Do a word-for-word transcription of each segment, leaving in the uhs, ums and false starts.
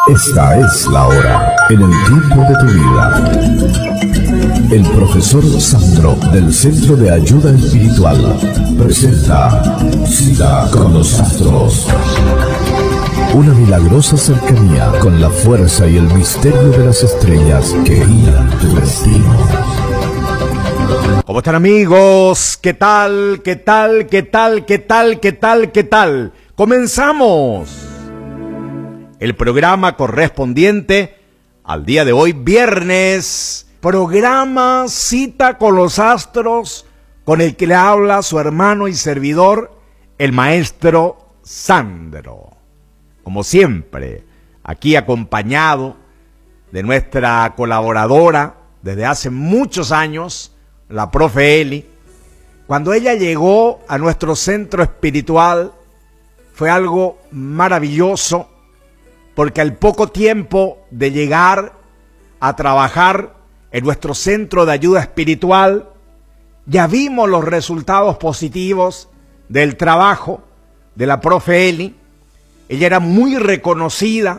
Esta es la hora, en el tiempo de tu vida. El profesor Sandro, del Centro de Ayuda Espiritual, presenta Cita con los Astros. Una milagrosa cercanía con la fuerza y el misterio de las estrellas que guían tu destino. ¿Cómo están, amigos? ¿Qué tal? ¿Qué tal? ¿Qué tal? ¿Qué tal? ¿Qué tal? ¿Qué tal? Comenzamos el programa correspondiente al día de hoy, viernes. Programa Cita con los Astros, con el que le habla su hermano y servidor, el maestro Sandro. Como siempre, aquí acompañado de nuestra colaboradora desde hace muchos años, la profe Eli. Cuando ella llegó a nuestro centro espiritual, fue algo maravilloso, porque al poco tiempo de llegar a trabajar en nuestro centro de ayuda espiritual, ya vimos los resultados positivos del trabajo de la profe Eli. Ella era muy reconocida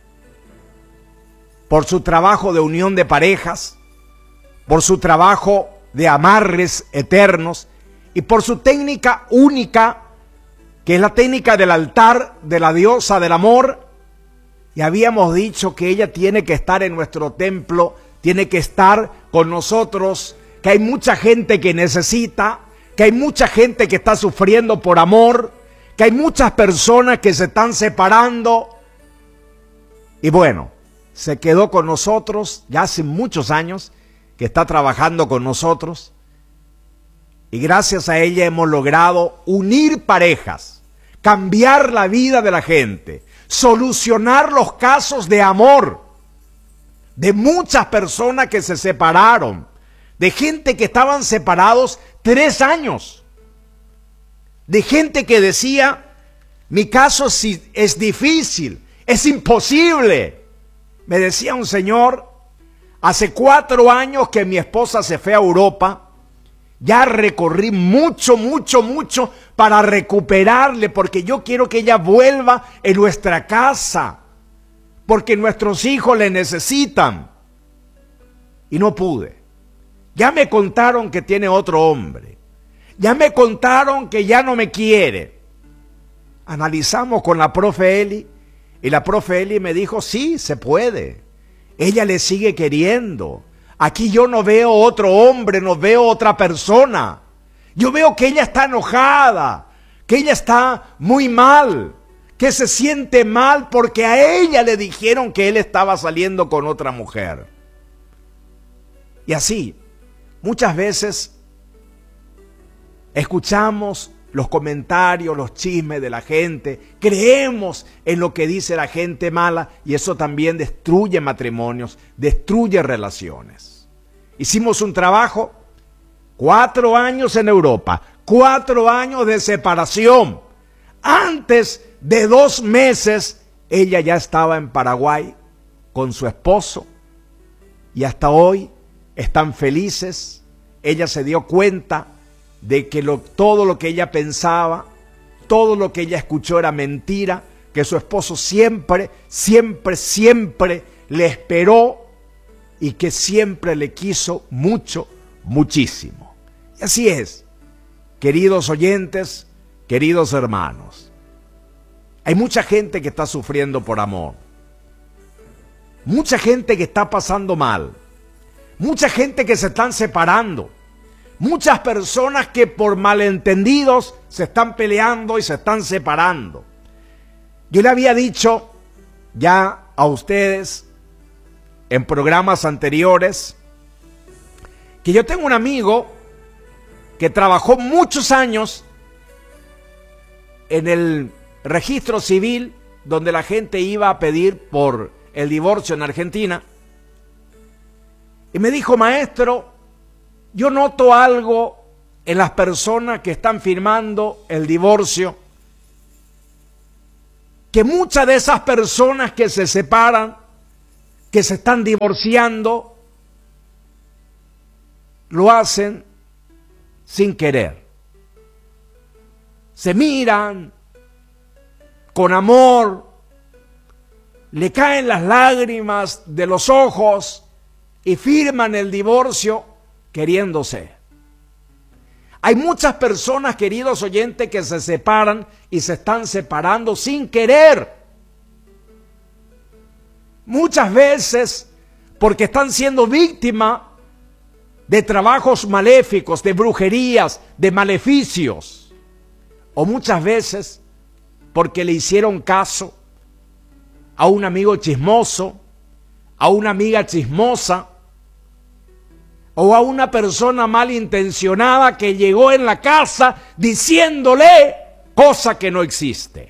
por su trabajo de unión de parejas, por su trabajo de amarres eternos y por su técnica única, que es la técnica del altar de la diosa del amor. Y habíamos dicho que ella tiene que estar en nuestro templo, tiene que estar con nosotros, que hay mucha gente que necesita, que hay mucha gente que está sufriendo por amor, que hay muchas personas que se están separando. Y bueno, se quedó con nosotros ya hace muchos años, que está trabajando con nosotros. Y gracias a ella hemos logrado unir parejas, cambiar la vida de la gente, solucionar los casos de amor de muchas personas que se separaron, de gente que estaban separados tres años, de gente que decía, mi caso es difícil, es imposible. Me decía un señor, hace cuatro años que mi esposa se fue a Europa, ya recorrí mucho, mucho, mucho para recuperarle, porque yo quiero que ella vuelva en nuestra casa, porque nuestros hijos le necesitan. Y no pude. Ya me contaron que tiene otro hombre. Ya me contaron que ya no me quiere. Analizamos con la profe Eli, y la profe Eli me dijo, sí, se puede. Ella le sigue queriendo. Aquí yo no veo otro hombre, no veo otra persona. Yo veo que ella está enojada, que ella está muy mal, que se siente mal porque a ella le dijeron que él estaba saliendo con otra mujer. Y así, muchas veces escuchamos los comentarios, los chismes de la gente, creemos en lo que dice la gente mala y eso también destruye matrimonios, destruye relaciones. Hicimos un trabajo, cuatro años en Europa, cuatro años de separación. Antes de dos meses, ella ya estaba en Paraguay con su esposo y hasta hoy están felices. Ella se dio cuenta de que lo, todo lo que ella pensaba, todo lo que ella escuchó era mentira, que su esposo siempre, siempre, siempre le esperó y que siempre le quiso mucho, muchísimo. Y así es, queridos oyentes, queridos hermanos. Hay mucha gente que está sufriendo por amor. Mucha gente que está pasando mal. Mucha gente que se están separando. Muchas personas que por malentendidos se están peleando y se están separando. Yo le había dicho ya a ustedes en programas anteriores que yo tengo un amigo que trabajó muchos años en el registro civil donde la gente iba a pedir por el divorcio en Argentina. Y me dijo, maestro, yo noto algo en las personas que están firmando el divorcio, que muchas de esas personas que se separan, que se están divorciando, lo hacen sin querer. Se miran con amor, le caen las lágrimas de los ojos y firman el divorcio queriéndose. Hay muchas personas, queridos oyentes, que se separan y se están separando sin querer. Muchas veces porque están siendo víctimas de trabajos maléficos, de brujerías, de maleficios. O muchas veces porque le hicieron caso a un amigo chismoso, a una amiga chismosa, o a una persona malintencionada que llegó en la casa diciéndole cosa que no existe.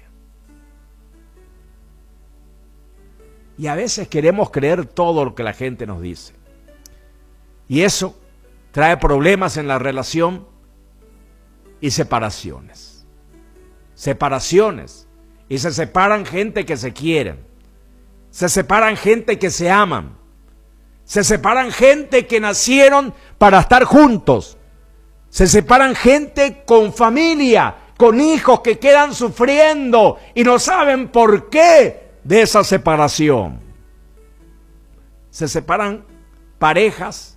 Y a veces queremos creer todo lo que la gente nos dice. Y eso trae problemas en la relación y separaciones. Separaciones. Y se separan gente que se quieren. Se separan gente que se aman. Se separan gente que nacieron para estar juntos. Se separan gente con familia, con hijos que quedan sufriendo y no saben por qué de esa separación. Se separan parejas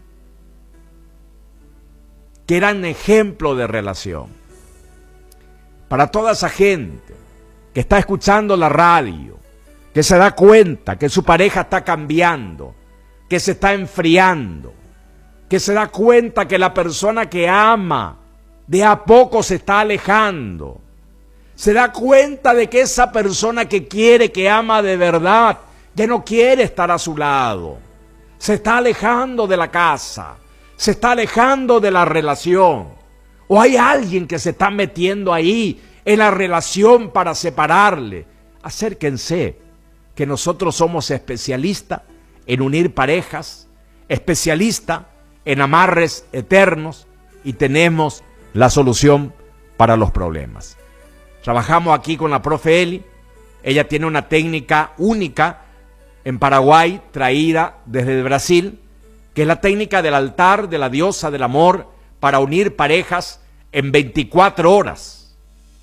que eran ejemplo de relación. Para toda esa gente que está escuchando la radio, que se da cuenta que su pareja está cambiando, que se está enfriando, que se da cuenta que la persona que ama de a poco se está alejando, se da cuenta de que esa persona que quiere, que ama de verdad, ya no quiere estar a su lado, se está alejando de la casa, se está alejando de la relación, o hay alguien que se está metiendo ahí en la relación para separarle. Acérquense, que nosotros somos especialistas en unir parejas, especialista en amarres eternos y tenemos la solución para los problemas. Trabajamos aquí con la profe Eli, ella tiene una técnica única en Paraguay, traída desde Brasil, que es la técnica del altar de la diosa del amor para unir parejas en veinticuatro horas.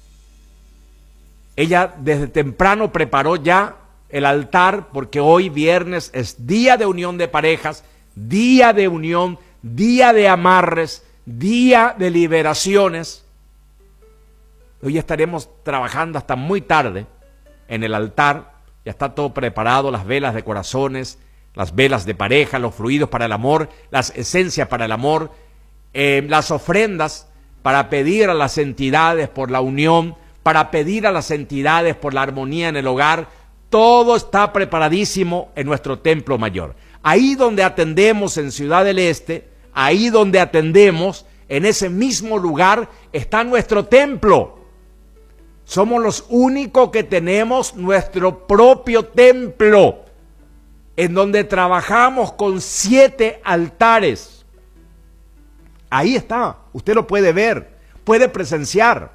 Ella desde temprano preparó ya el altar, porque hoy viernes es día de unión de parejas, día de unión, día de amarres, día de liberaciones. Hoy estaremos trabajando hasta muy tarde en el altar, ya está todo preparado, las velas de corazones, las velas de pareja, los fluidos para el amor, las esencias para el amor, eh, las ofrendas para pedir a las entidades por la unión, para pedir a las entidades por la armonía en el hogar. Todo está preparadísimo en nuestro templo mayor. Ahí donde atendemos en Ciudad del Este, ahí donde atendemos, en ese mismo lugar está nuestro templo. Somos los únicos que tenemos nuestro propio templo, en donde trabajamos con siete altares. Ahí está, usted lo puede ver, puede presenciar,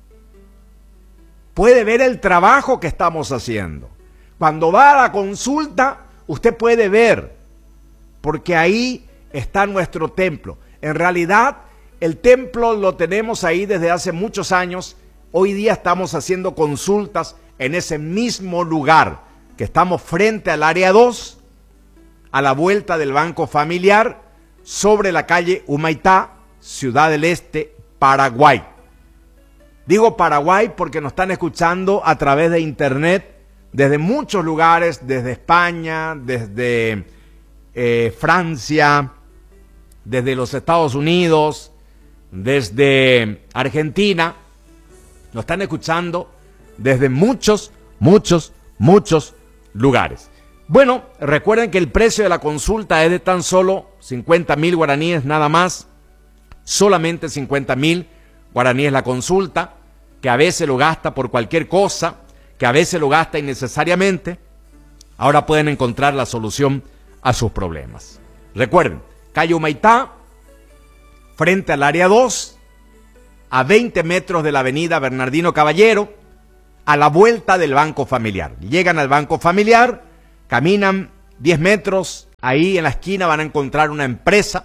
puede ver el trabajo que estamos haciendo. Cuando va a la consulta, usted puede ver, porque ahí está nuestro templo. En realidad, el templo lo tenemos ahí desde hace muchos años. Hoy día estamos haciendo consultas en ese mismo lugar, que estamos frente al área dos, a la vuelta del Banco Familiar, sobre la calle Humaitá, Ciudad del Este, Paraguay. Digo Paraguay porque nos están escuchando a través de internet, desde muchos lugares, desde España, desde eh, Francia, desde los Estados Unidos, desde Argentina. Nos están escuchando desde muchos, muchos, muchos lugares. Bueno, recuerden que el precio de la consulta es de tan solo cincuenta mil guaraníes nada más. Solamente cincuenta mil guaraníes la consulta, que a veces lo gasta por cualquier cosa, que a veces lo gasta innecesariamente. Ahora pueden encontrar la solución a sus problemas. Recuerden, calle Humaitá, frente al área dos, a veinte metros de la avenida Bernardino Caballero, a la vuelta del Banco Familiar. Llegan al Banco Familiar, caminan diez metros, ahí en la esquina van a encontrar una empresa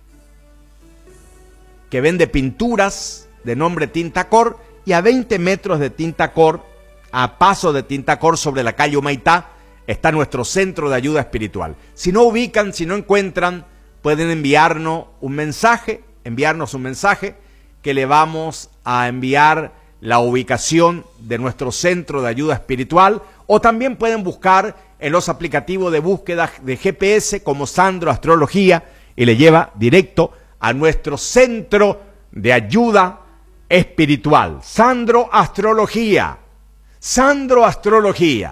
que vende pinturas de nombre Tintacor, y a veinte metros de Tintacor, a paso de Tintacor sobre la calle Humaitá, está nuestro centro de ayuda espiritual. Si no ubican, si no encuentran, pueden enviarnos un mensaje, enviarnos un mensaje que le vamos a enviar la ubicación de nuestro centro de ayuda espiritual, o también pueden buscar en los aplicativos de búsqueda de G P S como Sandro Astrología y le lleva directo a nuestro centro de ayuda espiritual. Sandro Astrología. Sandro Astrología.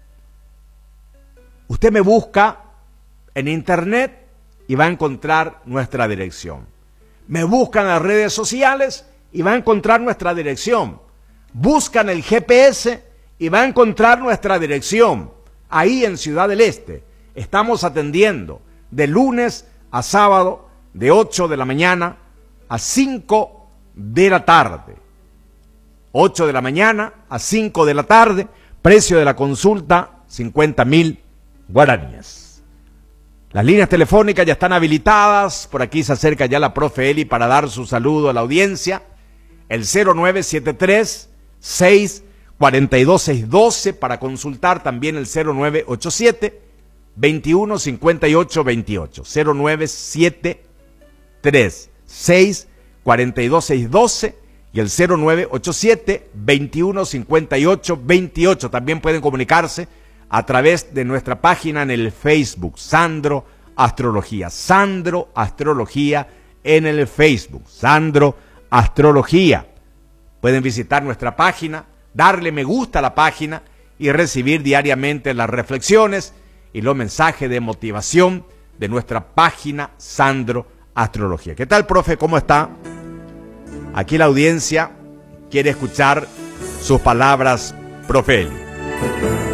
Usted me busca en internet y va a encontrar nuestra dirección. Me busca en las redes sociales y va a encontrar nuestra dirección. Buscan el G P S y va a encontrar nuestra dirección. Ahí en Ciudad del Este estamos atendiendo de lunes a sábado de ocho de la mañana a cinco de la tarde. ocho de la mañana a cinco de la tarde, precio de la consulta cincuenta mil guaraníes. Las líneas telefónicas ya están habilitadas, por aquí se acerca ya la profe Eli para dar su saludo a la audiencia. El cero nueve siete tres, seis cuatro dos, seis uno dos para consultar, también el cero nueve ocho siete, veintiuno cincuenta y ocho veintiocho, cero nueve siete tres, seis cuatro dos, seis uno dos y el cero nueve ocho siete, veintiuno cincuenta y ocho veintiocho. También pueden comunicarse a través de nuestra página en el Facebook, Sandro Astrología, Sandro Astrología en el Facebook, Sandro Astrología. Pueden visitar nuestra página, darle me gusta a la página y recibir diariamente las reflexiones y los mensajes de motivación de nuestra página Sandro Astrología. ¿Qué tal, profe? ¿Cómo está? Aquí la audiencia quiere escuchar sus palabras, profe Eli.